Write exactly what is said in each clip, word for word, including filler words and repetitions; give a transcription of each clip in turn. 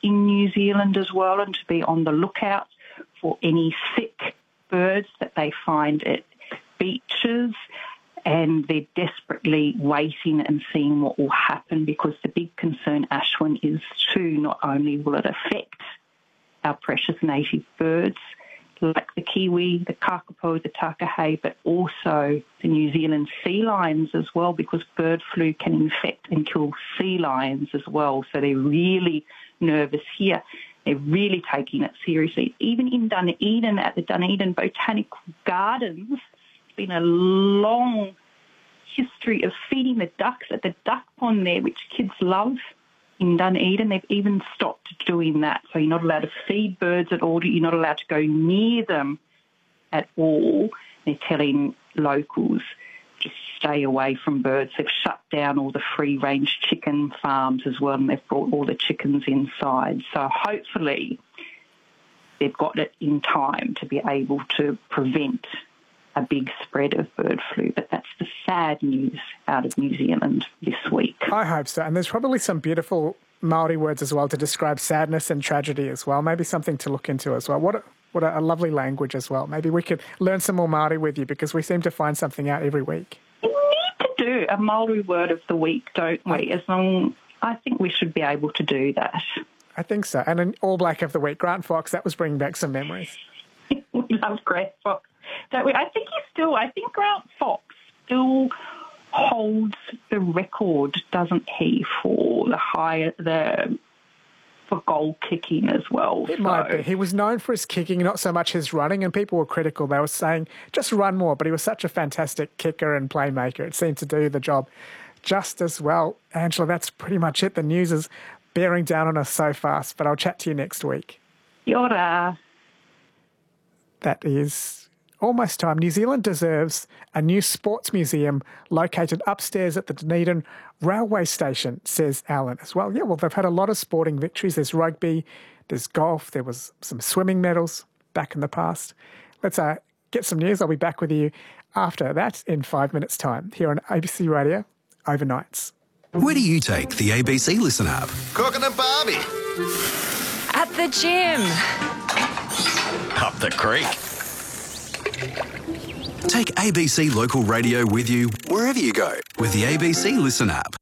in New Zealand as well, and to be on the lookout for any sick birds that they find at beaches. And they're desperately waiting and seeing what will happen, because the big concern, Ashwin, is too, not only will it affect our precious native birds like the kiwi, the kakapo, the takahe, but also the New Zealand sea lions as well, because bird flu can infect and kill sea lions as well. So they're really nervous here. They're really taking it seriously. Even in Dunedin, at the Dunedin Botanical Gardens, it's been a long history of feeding the ducks at the duck pond there, which kids love. In Dunedin, they've even stopped doing that. So you're not allowed to feed birds at all. You're not allowed to go near them at all. They're telling locals just stay away from birds. They've shut down all the free-range chicken farms as well, and they've brought all the chickens inside. So hopefully they've got it in time to be able to prevent a big spread of bird flu. But that's the sad news out of New Zealand this week. I hope so. And there's probably some beautiful Māori words as well to describe sadness and tragedy as well. Maybe something to look into as well. What a, what a, a lovely language as well. Maybe we could learn some more Māori with you, because we seem to find something out every week. We need to do a Māori word of the week, don't we? As long, I think we should be able to do that. I think so. And an All Black of the week, Grant Fox, that was bringing back some memories. We love Grant Fox. Don't we? I think he's still, I think Grant Fox still holds the record, doesn't he, for the higher, the, for goal kicking as well. It so. might be. He was known for his kicking, not so much his running, and people were critical. They were saying, just run more, but he was such a fantastic kicker and playmaker. It seemed to do the job just as well. Angela, that's pretty much it. The news is bearing down on us so fast, but I'll chat to you next week. Kia ora. That is almost time. New Zealand deserves a new sports museum located upstairs at the Dunedin railway station, says Alan as well. Yeah, well, they've had a lot of sporting victories. There's rugby, there's golf, there was some swimming medals back in the past. Let's uh, get some news. I'll be back with you after that in five minutes' time here on A B C Radio Overnights. Where do you take the A B C Listen app? Cooking and Barbie. At the gym. Up the creek. Take A B C Local Radio with you wherever you go with the A B C Listen app.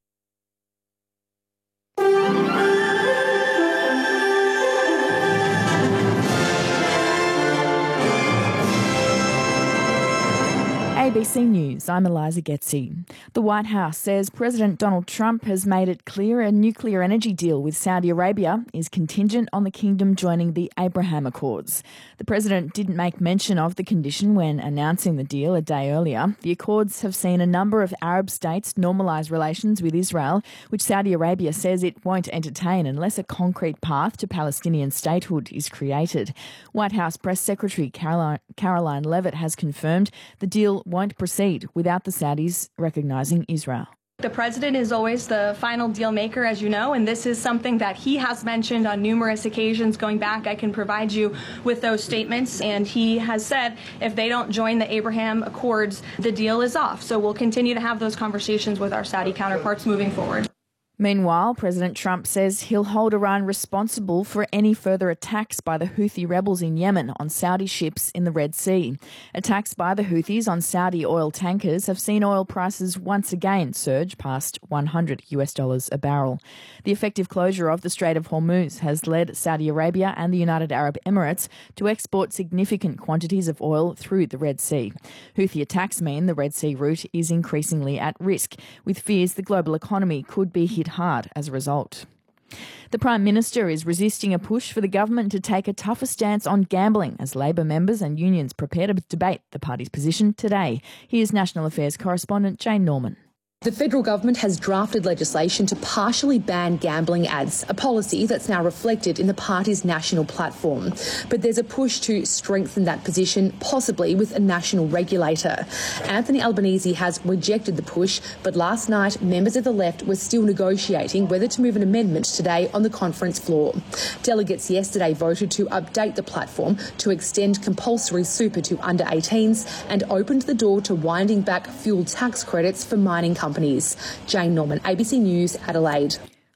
A B C News, I'm Eliza Getzi. The White House says President Donald Trump has made it clear a nuclear energy deal with Saudi Arabia is contingent on the kingdom joining the Abraham Accords. The president didn't make mention of the condition when announcing the deal a day earlier. The Accords have seen a number of Arab states normalise relations with Israel, which Saudi Arabia says it won't entertain unless a concrete path to Palestinian statehood is created. White House Press Secretary Caroline, Caroline Leavitt has confirmed the deal won't proceed without the Saudis recognising Israel. The president is always the final deal maker, as you know, and this is something that he has mentioned on numerous occasions going back. I can provide you with those statements, and he has said if they don't join the Abraham Accords, the deal is off. So we'll continue to have those conversations with our Saudi counterparts moving forward. Meanwhile, President Trump says he'll hold Iran responsible for any further attacks by the Houthi rebels in Yemen on Saudi ships in the Red Sea. Attacks by the Houthis on Saudi oil tankers have seen oil prices once again surge past one hundred US dollars a barrel. The effective closure of the Strait of Hormuz has led Saudi Arabia and the United Arab Emirates to export significant quantities of oil through the Red Sea. Houthi attacks mean the Red Sea route is increasingly at risk, with fears the global economy could be hit hard as a result. The Prime Minister is resisting a push for the government to take a tougher stance on gambling as Labor members and unions prepare to debate the party's position today. Here's National Affairs correspondent Jane Norman. The federal government has drafted legislation to partially ban gambling ads, a policy that's now reflected in the party's national platform. But there's a push to strengthen that position, possibly with a national regulator. Anthony Albanese has rejected the push, but last night members of the left were still negotiating whether to move an amendment today on the conference floor. Delegates yesterday voted to update the platform to extend compulsory super to under eighteens and opened the door to winding back fuel tax credits for mining companies. Jane Norman, A B C News, Adelaide.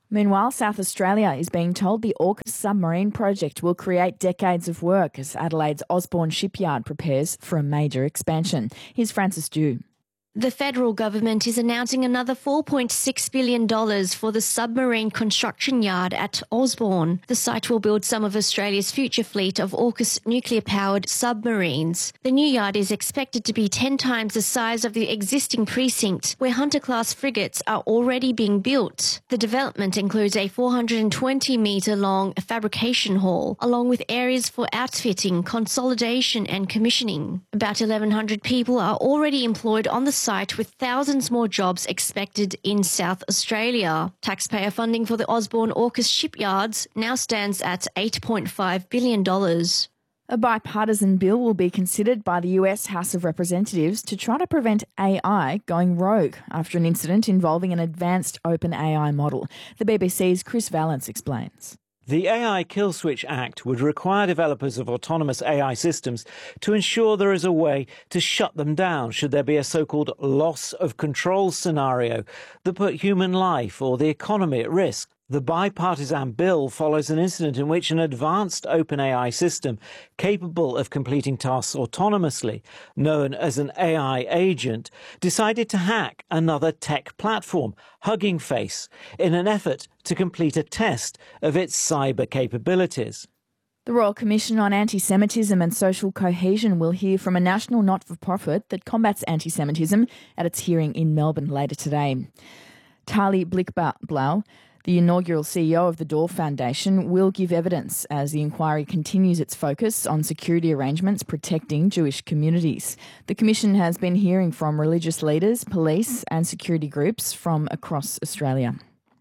Meanwhile, South Australia is being told the AUKUS submarine project will create decades of work as Adelaide's Osborne shipyard prepares for a major expansion. Here's Francis Dew. The federal government is announcing another four point six billion dollars for the submarine construction yard at Osborne. The site will build some of Australia's future fleet of AUKUS nuclear-powered submarines. The new yard is expected to be ten times the size of the existing precinct, where Hunter-class frigates are already being built. The development includes a four hundred twenty metre long fabrication hall, along with areas for outfitting, consolidation and commissioning. About eleven hundred people are already employed on the site, with thousands more jobs expected in South Australia. Taxpayer funding for the Osborne AUKUS shipyards now stands at eight point five billion dollars. A bipartisan bill will be considered by the U S House of Representatives to try to prevent A I going rogue after an incident involving an advanced open A I model. The B B C's Chris Valance explains. The A I Kill Switch Act would require developers of autonomous A I systems to ensure there is a way to shut them down should there be a so-called loss of control scenario that put human life or the economy at risk. The bipartisan bill follows an incident in which an advanced OpenAI system capable of completing tasks autonomously, known as an A I agent, decided to hack another tech platform, Hugging Face, in an effort to complete a test of its cyber capabilities. The Royal Commission on Anti-Semitism and Social Cohesion will hear from a national not-for-profit that combats anti-Semitism at its hearing in Melbourne later today. Tali Blickblau, the inaugural C E O of the Door Foundation, will give evidence as the inquiry continues its focus on security arrangements protecting Jewish communities. The Commission has been hearing from religious leaders, police and security groups from across Australia.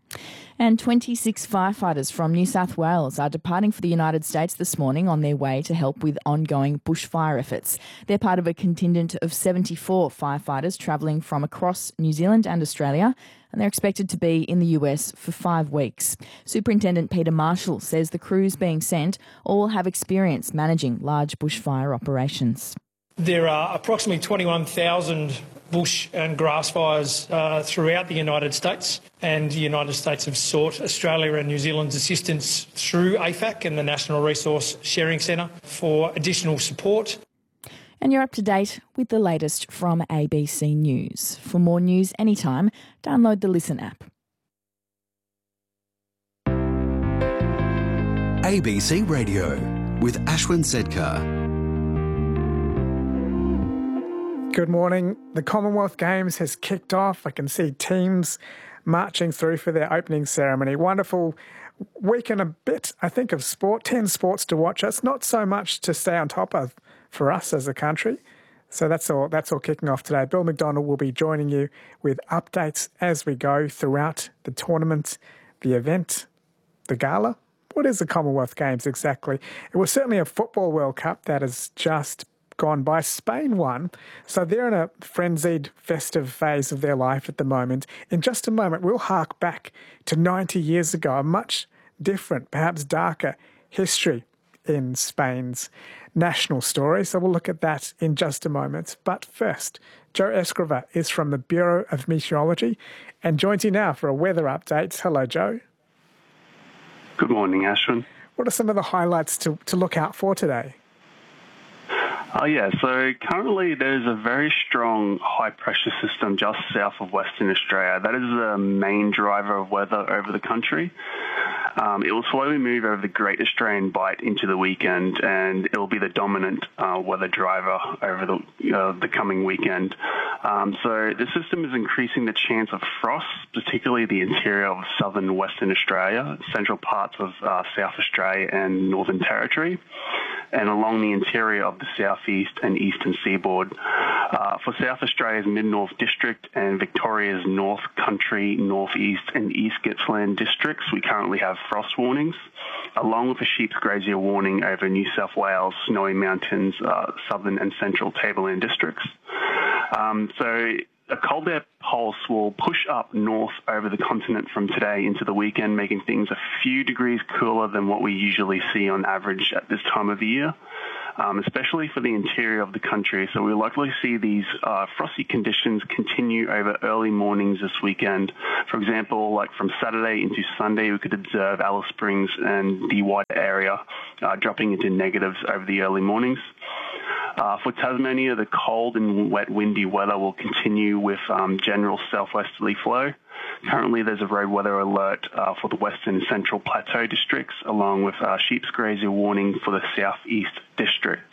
And twenty-six firefighters from New South Wales are departing for the United States this morning on their way to help with ongoing bushfire efforts. They're part of a contingent of seventy-four firefighters travelling from across New Zealand and Australia, and they're expected to be in the U S for five weeks. Superintendent Peter Marshall says the crews being sent all have experience managing large bushfire operations. There are approximately twenty-one thousand bush and grass fires uh, throughout the United States, and the United States have sought Australia and New Zealand's assistance through A FAC and the National Resource Sharing Centre for additional support. And you're up to date with the latest from A B C News. For more news anytime, download the Listen app. A B C Radio with Ashwin Sedkar. Good morning. The Commonwealth Games has kicked off. I can see teams marching through for their opening ceremony. Wonderful week and a bit, I think, of sport. Ten sports to watch. It's not so much to stay on top of for us as a country. So that's all That's all kicking off today. Bill McDonald will be joining you with updates as we go throughout the tournament, the event, the gala. What is the Commonwealth Games exactly? It was certainly a Football World Cup that has just gone by. Spain won, so they're in a frenzied, festive phase of their life at the moment. In just a moment, we'll hark back to ninety years ago, a much different, perhaps darker history in Spain's national story. So we'll look at that in just a moment. But first, Joe Escriva is from the Bureau of Meteorology and joins you now for a weather update. Hello, Joe. Good morning, Ashwin. What are some of the highlights to, to look out for today? Oh, yeah. So currently there's a very strong high-pressure system just south of Western Australia. That is the main driver of weather over the country. Um, it will slowly move over the Great Australian Bight into the weekend, and it will be the dominant uh, weather driver over the uh, the coming weekend. Um, so the system is increasing the chance of frost, particularly the interior of southern Western Australia, central parts of uh, South Australia and Northern Territory, and along the interior of the southeast and eastern seaboard. Uh, for South Australia's Mid-North District and Victoria's North Country, Northeast and East Gippsland districts, we currently have frost warnings, along with a sheep's grazier warning over New South Wales, Snowy Mountains, uh, southern and central tableland districts. Um, so a cold air pulse will push up north over the continent from today into the weekend, making things a few degrees cooler than what we usually see on average at this time of the year. um, especially for the interior of the country. So we'll likely see these uh, frosty conditions continue over early mornings this weekend. For example, like from Saturday into Sunday, we could observe Alice Springs and the wider area uh, dropping into negatives over the early mornings. Uh, for Tasmania, the cold and wet windy weather will continue with um, general southwesterly flow. Currently, there's a road weather alert uh, for the Western and Central Plateau districts, along with uh, sheep's grazer warning for the Southeast district.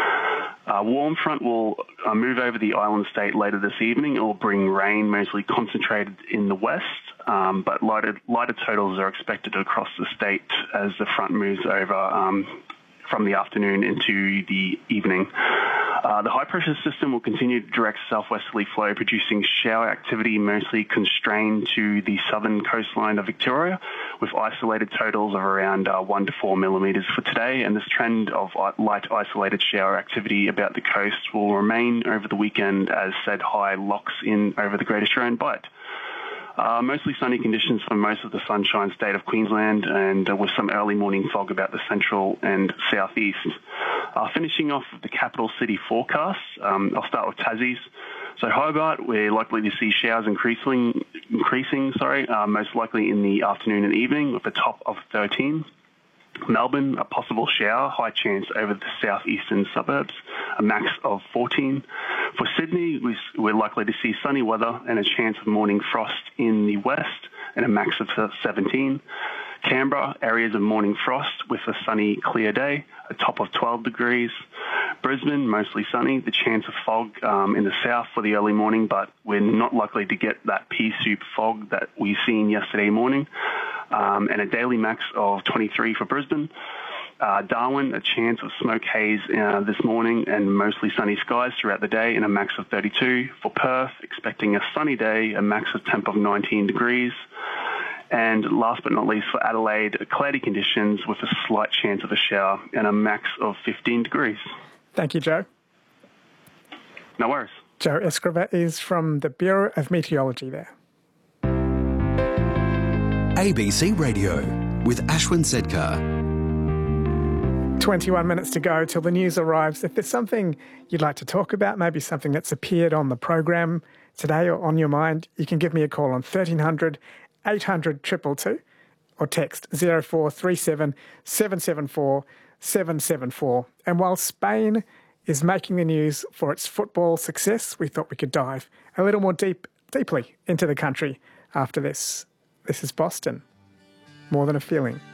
Uh, warm front will uh, move over the island state later this evening. It will bring rain, mostly concentrated in the west, um, but lighter, lighter totals are expected across the state as the front moves over um, from the afternoon into the evening. Uh, the high-pressure system will continue to direct southwesterly flow, producing shower activity mostly constrained to the southern coastline of Victoria, with isolated totals of around uh, one to four millimetres for today. And this trend of light isolated shower activity about the coast will remain over the weekend as said high locks in over the Great Australian Bight. Uh, mostly sunny conditions for most of the sunshine state of Queensland, and uh, with some early morning fog about the central and southeast. Uh, finishing off the capital city forecasts, um, I'll start with Tassie's. So Hobart, we're likely to see showers increasing, increasing sorry, uh, most likely in the afternoon and evening with a top of thirteen. Melbourne, a possible shower, high chance over the southeastern suburbs, a max of fourteen. For Sydney, we're likely to see sunny weather and a chance of morning frost in the west and a max of seventeen. Canberra, areas of morning frost with a sunny, clear day, a top of twelve degrees. Brisbane, mostly sunny, the chance of fog um, in the south for the early morning, but we're not likely to get that pea soup fog that we seen yesterday morning. Um, and a daily max of twenty-three for Brisbane. Uh, Darwin, a chance of smoke haze uh, this morning and mostly sunny skies throughout the day and a max of thirty-two. For Perth, expecting a sunny day, a max of temp of nineteen degrees. And last but not least for Adelaide, cloudy conditions with a slight chance of a shower and a max of fifteen degrees. Thank you, Joe. No worries. Joe Escriva is from the Bureau of Meteorology there. A B C Radio with Ashwin Sedkar. twenty-one minutes to go till the news arrives. If there's something you'd like to talk about, maybe something that's appeared on the program today or on your mind, you can give me a call on thirteen hundred, eight hundred, two two two or text zero four three seven, seven seven four, seven seven four. And while Spain is making the news for its football success, we thought we could dive a little more deep, deeply into the country after this. This is Boston. More Than a Feeling.